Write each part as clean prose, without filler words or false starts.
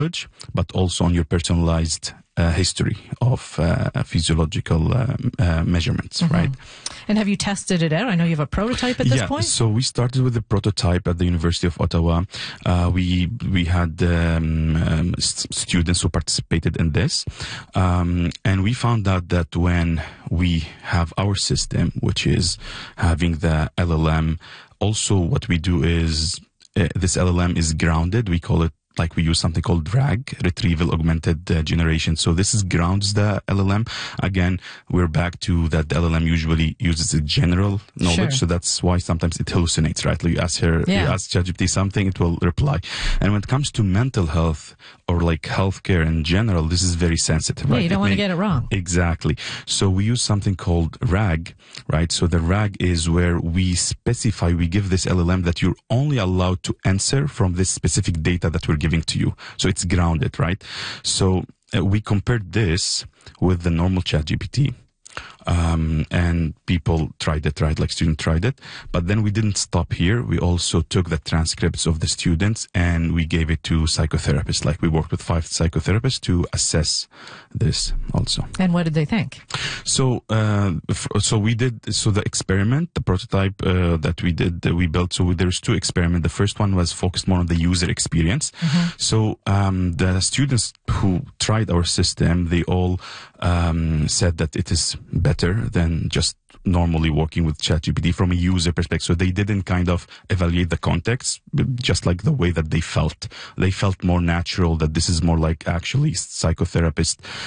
but also on your personalized history of physiological measurements, right? And have you tested it out? I know you have a prototype at this point. So we started with the prototype at the University of Ottawa. We had students who participated in this, and we found out that when we have our system, which is having the LLM, also what we do is this LLM is grounded. We call it, like we use something called RAG, Retrieval Augmented Generation. So this is grounds the LLM. Again, we're back to that the LLM usually uses a general knowledge. Sure. So that's why sometimes it hallucinates, right? Like you ask ChatGPT something, it will reply. And when it comes to mental health or like healthcare in general, this is very sensitive, right? You don't want to get it wrong. Exactly. So we use something called RAG, right? So the RAG is where we specify, we give this LLM that you're only allowed to answer from this specific data that we're giving to you. So it's grounded, right? So we compared this with the normal ChatGPT. And people tried it, right? Like students tried it. But then we didn't stop here. We also took the transcripts of the students and we gave it to psychotherapists. Like we worked with 5 psychotherapists to assess this also. And what did they think? So, the experiment, the prototype that we built. So there's 2 experiments. The first one was focused more on the user experience. So the students who tried our system, they all said that it is better than just normally working with ChatGPT from a user perspective. So they didn't kind of evaluate the context, just like the way that they felt. They felt more natural, that this is more like actually psychotherapy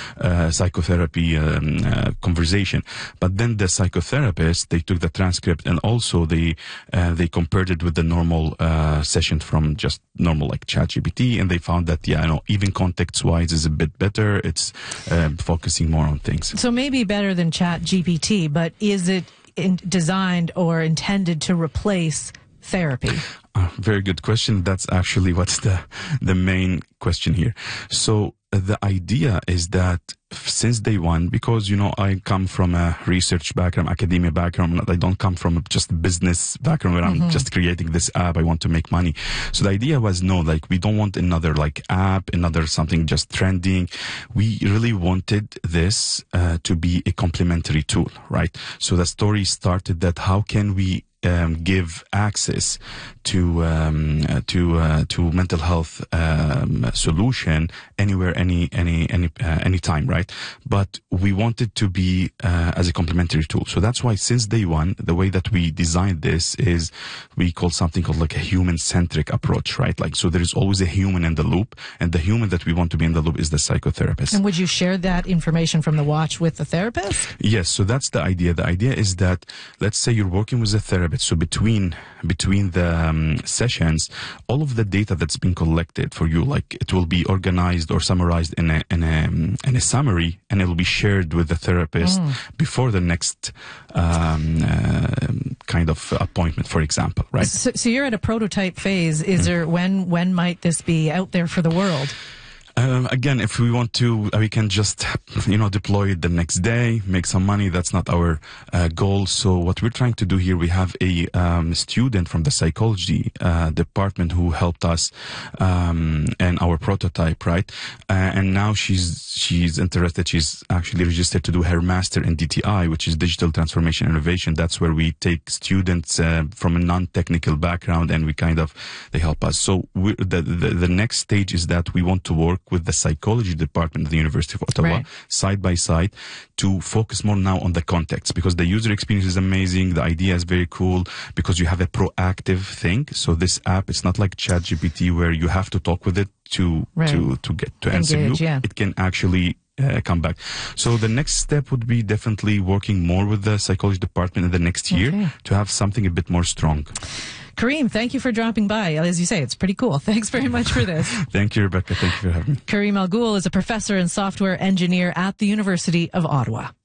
conversation. But then the psychotherapist, they took the transcript and also they compared it with the normal session from just normal like ChatGPT, and they found that, even context-wise is a bit better. It's focusing more on things. So maybe better than ChatGPT, but is it designed or intended to replace therapy? Very good question. That's actually what's the main question here. So the idea is that since day one, because, I come from a research background, academia background, I don't come from just business background where I'm just creating this app, I want to make money. So the idea was, we don't want another app, another something just trending. We really wanted this to be a complementary tool, right? So the story started that how can we give access to mental health solution anywhere, any time, right? But we wanted to be as a complementary tool. So that's why since day one, the way that we designed this is we call something called like a human-centric approach, right? So there is always a human in the loop, and the human that we want to be in the loop is the psychotherapist. And would you share that information from the watch with the therapist? Yes. So that's the idea. The idea is that, let's say you're working with a therapist. So between the sessions, all of the data that's been collected for you, it will be organized or summarized in a summary, and it will be shared with the therapist before the next kind of appointment, for example, right? So you're at a prototype phase. Is there when might this be out there for the world? Again, if we want to, we can just, deploy it the next day, make some money. That's not our goal. So what we're trying to do here, we have a student from the psychology department who helped us in our prototype, right? And now she's interested. She's actually registered to do her master in DTI, which is Digital Transformation Innovation. That's where we take students from a non-technical background, and they help us. So the next stage is that we want to work with the psychology department of the University of Ottawa, side by side, to focus more now on the context, because the user experience is amazing. The idea is very cool because you have a proactive thing. So this app, it's not like ChatGPT where you have to talk with it to get to answer you. Yeah. It can actually come back. So the next step would be definitely working more with the psychology department in the next year to have something a bit more strong. Kareem, thank you for dropping by. As you say, it's pretty cool. Thanks very much for this. Thank you, Rebecca. Thank you for having me. Kareem Al Ghul is a professor and software engineer at the University of Ottawa.